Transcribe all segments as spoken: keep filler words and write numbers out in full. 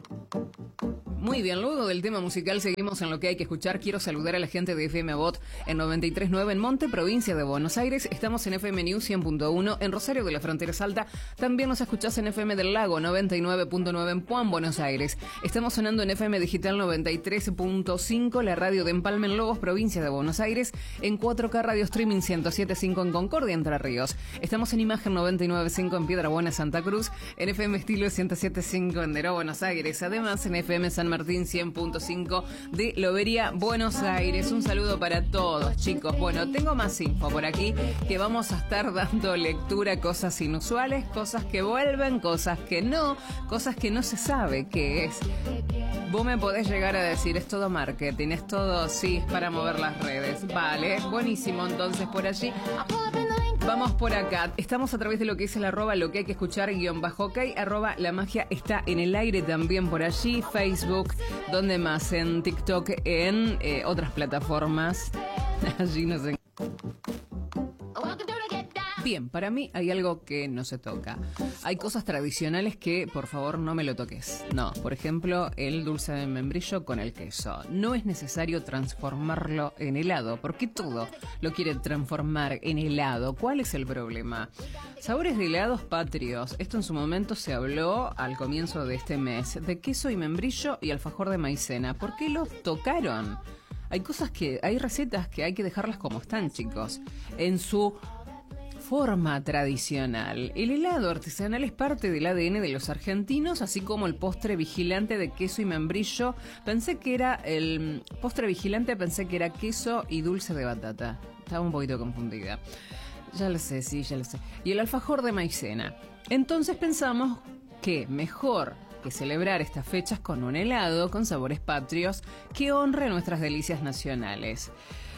Muy bien, luego del tema musical seguimos en lo que hay que escuchar. Quiero saludar a la gente de F M Bot en noventa y tres punto nueve en Monte, provincia de Buenos Aires. Estamos en F M News cien punto uno en Rosario de la Frontera Salta. También nos escuchás en F M del Lago noventa y nueve punto nueve en Puan, Buenos Aires. Estamos sonando en F M Digital noventa y tres punto cinco, la radio de Empalme en Lobos, provincia de Buenos Aires. En cuatro K Radio Streaming ciento siete punto cinco en Concordia, Entre Ríos. Estamos en Imagen noventa y nueve punto cinco en Piedra Buena, Santa Cruz. En F M Estilo ciento siete punto cinco en Deró, Buenos Aires. Además en F M San Martín cien punto cinco de Lobería, Buenos Aires. Un saludo para todos, chicos. Bueno, tengo más info por aquí, que vamos a estar dando lectura a cosas inusuales, cosas que vuelven, cosas que no, cosas que no se sabe qué es. Vos me podés llegar a decir, es todo marketing, es todo, sí, es para mover las redes. Vale, buenísimo, entonces por allí. Vamos por acá. Estamos a través de lo que es el arroba, lo que hay que escuchar, guión bajo ok, arroba la magia está en el aire también por allí, Facebook, donde más, en TikTok, en eh, otras plataformas. Allí no sé. Bien, para mí hay algo que no se toca. Hay cosas tradicionales que, por favor, no me lo toques. No, por ejemplo, el dulce de membrillo con el queso. No es necesario transformarlo en helado, porque todo lo quieren transformar en helado. ¿Cuál es el problema? Sabores de helados patrios. Esto en su momento se habló al comienzo de este mes, de queso y membrillo y alfajor de maicena. ¿Por qué lo tocaron? Hay cosas que, hay recetas que hay que dejarlas como están, chicos. En su forma tradicional. El helado artesanal es parte del A D N de los argentinos, así como el postre vigilante de queso y membrillo. Pensé que era el postre vigilante, pensé que era queso y dulce de batata. Estaba un poquito confundida. Ya lo sé, sí, ya lo sé. Y el alfajor de maicena. Entonces pensamos que mejor que celebrar estas fechas con un helado con sabores patrios que honre nuestras delicias nacionales.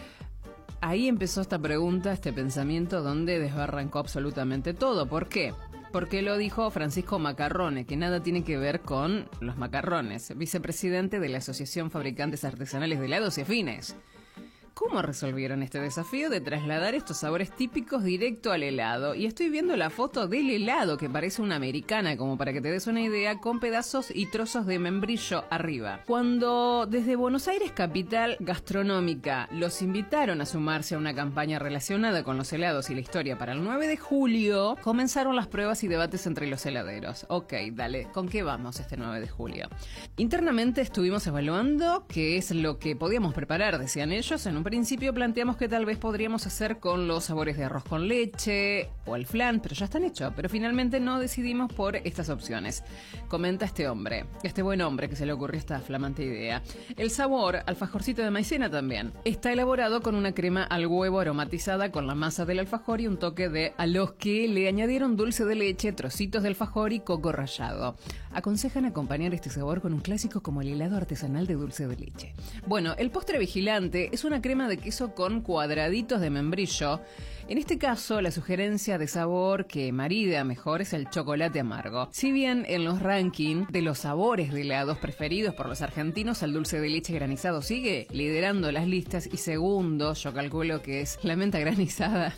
Ahí empezó esta pregunta, este pensamiento, donde desbarrancó absolutamente todo. ¿Por qué? Porque lo dijo Francisco Macarrone, que nada tiene que ver con los macarrones, vicepresidente de la Asociación Fabricantes Artesanales de Helados y Afines. ¿Cómo resolvieron este desafío de trasladar estos sabores típicos directo al helado? Y estoy viendo la foto del helado, que parece una americana, como para que te des una idea, con pedazos y trozos de membrillo arriba. Cuando desde Buenos Aires, capital gastronómica, los invitaron a sumarse a una campaña relacionada con los helados y la historia para el nueve de julio, comenzaron las pruebas y debates entre los heladeros. Ok, dale, ¿con qué vamos este nueve de julio? Internamente estuvimos evaluando qué es lo que podíamos preparar, decían ellos. En un principio planteamos que tal vez podríamos hacer con los sabores de arroz con leche o el flan, pero ya están hechos. Pero finalmente no decidimos por estas opciones. Comenta este hombre, este buen hombre que se le ocurrió esta flamante idea. El sabor, alfajorcito de maicena también, está elaborado con una crema al huevo aromatizada con la masa del alfajor y un toque de, a los que le añadieron dulce de leche, trocitos de alfajor y coco rallado. Aconsejan acompañar este sabor con un clásico como el helado artesanal de dulce de leche. Bueno, el postre vigilante es una crema de queso con cuadraditos de membrillo. En este caso, la sugerencia de sabor que marida mejor es el chocolate amargo. Si bien en los rankings de los sabores de helados preferidos por los argentinos, el dulce de leche granizado sigue liderando las listas, y segundo, yo calculo que es la menta granizada.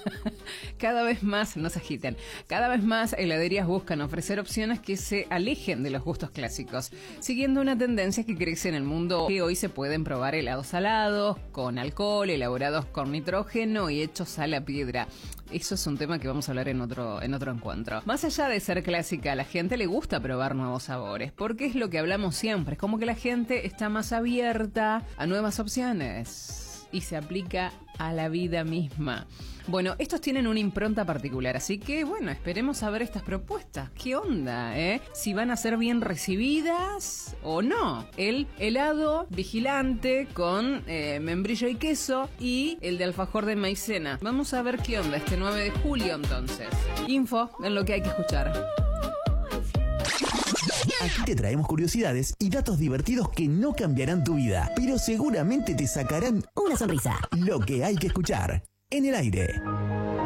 Cada vez más, no se agiten, cada vez más heladerías buscan ofrecer opciones que se alejen de los gustos clásicos, siguiendo una tendencia que crece en el mundo, que hoy se pueden probar helados salados, con alcohol, elaborados con nitrógeno y hechos a la piedra. Eso es un tema que vamos a hablar en otro, en otro encuentro. Más allá de ser clásica, a la gente le gusta probar nuevos sabores, porque es lo que hablamos siempre, es como que la gente está más abierta a nuevas opciones y se aplica a la vida misma. Bueno, estos tienen una impronta particular, así que, bueno, esperemos a ver estas propuestas. ¿Qué onda, eh? Si van a ser bien recibidas o no. El helado vigilante con eh, membrillo y queso y el de alfajor de maicena. Vamos a ver qué onda este nueve de julio, entonces. Info en lo que hay que escuchar. Aquí te traemos curiosidades y datos divertidos que no cambiarán tu vida, pero seguramente te sacarán una sonrisa. Lo que hay que escuchar en el aire.